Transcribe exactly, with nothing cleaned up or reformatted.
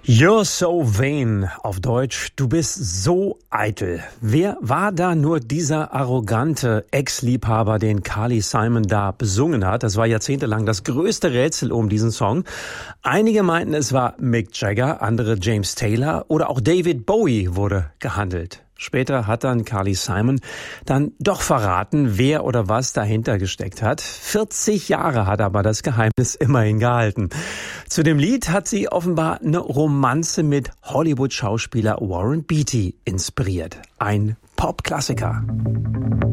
You're so vain, auf Deutsch, du bist so eitel. Wer war da nur dieser arrogante Ex-Liebhaber, den Carly Simon da besungen hat? Das war jahrzehntelang das größte Rätsel um diesen Song. Einige meinten, es war Mick Jagger, andere James Taylor oder auch David Bowie wurde gehandelt. Später hat dann Carly Simon dann doch verraten, wer oder was dahinter gesteckt hat. vierzig Jahre hat aber das Geheimnis immerhin gehalten. Zu dem Lied hat sie offenbar eine Romanze mit Hollywood-Schauspieler Warren Beatty inspiriert. Ein Pop-Klassiker.